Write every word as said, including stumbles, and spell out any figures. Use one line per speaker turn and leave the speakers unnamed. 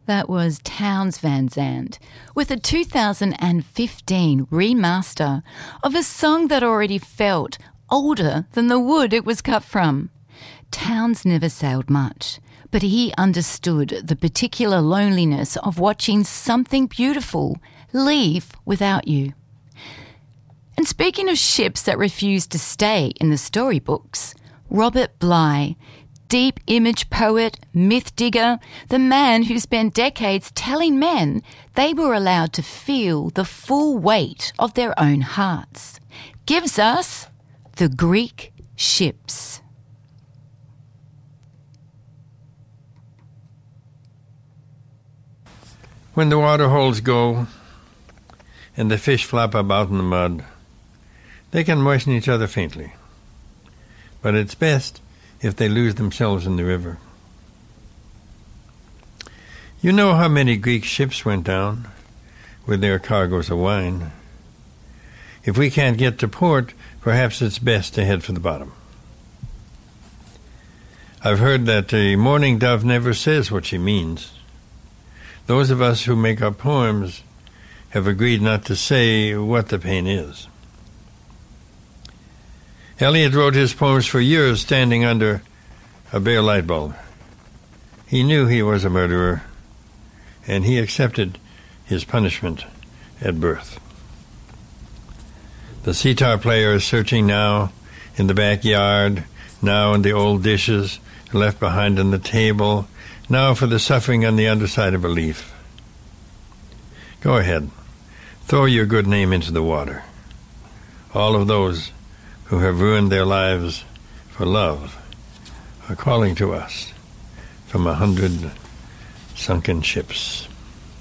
That was Townes Van Zandt with a two thousand fifteen remaster of a song that already felt older than the wood it was cut from. Townes never sailed much, but he understood the particular loneliness of watching something beautiful leave without you. And speaking of ships that refuse to stay in the storybooks, Robert Bly, deep image poet, myth digger, the man who spent decades telling men they were allowed to feel the full weight of their own hearts, gives us the Greek ships.
When the water holes go and the fish flop about in the mud, they can moisten each other faintly, but it's best if they lose themselves in the river. You know how many Greek ships went down with their cargoes of wine. If we can't get to port, perhaps it's best to head for the bottom. I've heard that the mourning dove never says what she means. Those of us who make up poems have agreed not to say what the pain is. Eliot wrote his poems for years standing under a bare light bulb. He knew he was a murderer, and he accepted his punishment at birth. The sitar player is searching now in the backyard, now in the old dishes left behind on the table, now for the suffering on the underside of a leaf. Go ahead, throw your good name into the water. All of those who have ruined their lives for love are calling to us from a hundred sunken ships.